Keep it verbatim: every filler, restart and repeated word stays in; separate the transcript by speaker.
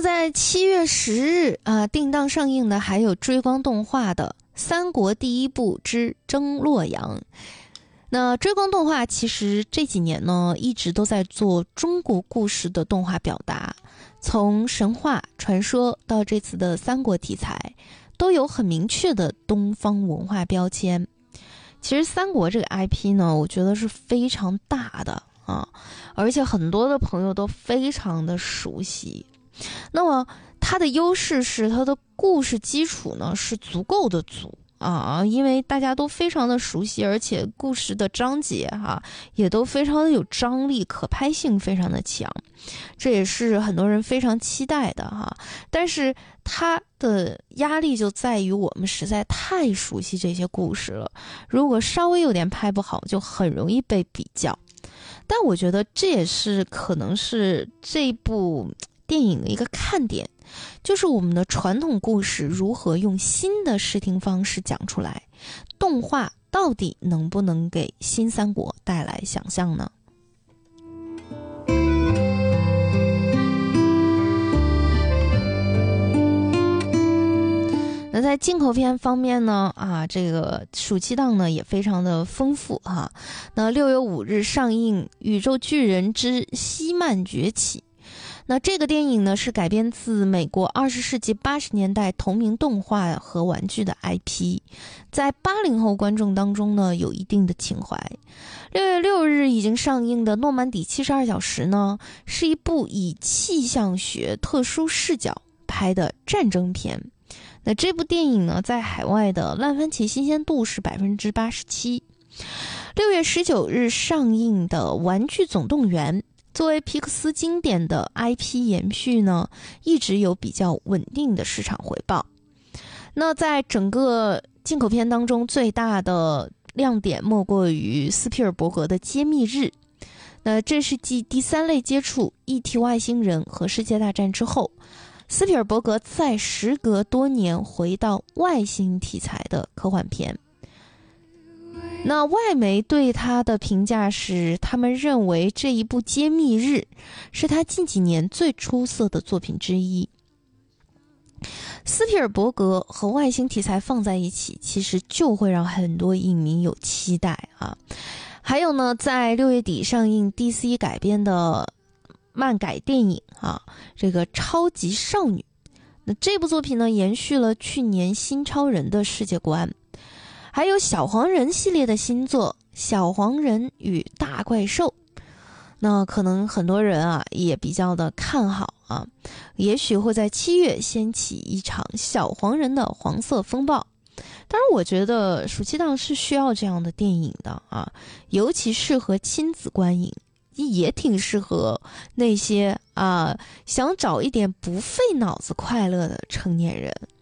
Speaker 1: 那在七月十日啊，定档上映的还有追光动画的《三国第一部之征洛阳》。那追光动画其实这几年呢，一直都在做中国故事的动画表达，从神话传说到这次的三国题材，都有很明确的东方文化标签。其实三国这个 I P 呢，我觉得是非常大的啊，而且很多的朋友都非常的熟悉。那么它的优势是它的故事基础呢是足够的足啊，因为大家都非常的熟悉，而且故事的章节哈、啊、也都非常的有张力，可拍性非常的强，这也是很多人非常期待的哈、啊。但是它的压力就在于我们实在太熟悉这些故事了，如果稍微有点拍不好，就很容易被比较。但我觉得这也是可能是这部电影的一个看点，就是我们的传统故事如何用新的视听方式讲出来，动画到底能不能给新三国带来想象呢？那在进口片方面呢，啊，这个暑期档呢也非常的丰富哈、啊。那六月五日上映《宇宙巨人之希曼崛起》。那这个电影呢是改编自美国二十世纪八十年代同名动画和玩具的 I P， 在八零后观众当中呢有一定的情怀。六月六日已经上映的《诺曼底七十二小时》呢，是一部以气象学特殊视角拍的战争片。那这部电影呢，在海外的烂番茄新鲜度是百分之八十七。六月十九日上映的《玩具总动员》。作为皮克斯经典的 I P 延续呢，一直有比较稳定的市场回报。那在整个进口片当中，最大的亮点莫过于斯皮尔伯格的《揭秘日》。那这是继第三类接触 E T 外星人和世界大战之后，斯皮尔伯格再时隔多年回到外星题材的科幻片。那外媒对他的评价是，他们认为这一部《揭秘日》是他近几年最出色的作品之一。斯皮尔伯格和外星题材放在一起，其实就会让很多影迷有期待啊。还有呢，在六月底上映 D C 改编的漫改电影啊，这个超级少女。那这部作品呢，延续了去年新超人的世界观。还有小黄人系列的新作《小黄人与大怪兽》，那可能很多人啊也比较的看好啊，也许会在七月掀起一场小黄人的黄色风暴。当然我觉得暑期档是需要这样的电影的啊，尤其适合亲子观影，也挺适合那些啊想找一点不费脑子快乐的成年人。